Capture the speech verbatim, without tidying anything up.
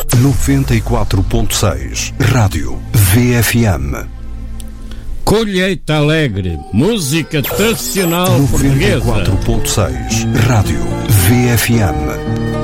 noventa e quatro ponto seis Rádio V F M. Colheita Alegre, música tradicional portuguesa. noventa e quatro ponto seis Rádio V F M.